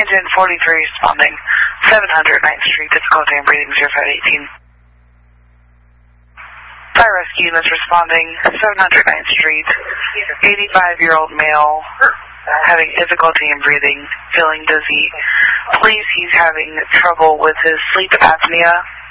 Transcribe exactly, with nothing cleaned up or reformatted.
Engine forty-three responding. seven hundred ninth Street, difficulty in breathing, zero five eighteen. Fire rescue units responding. seven hundred ninth Street. eighty-five-year-old male having difficulty in breathing, feeling dizzy. Please, he's having trouble with his sleep apnea.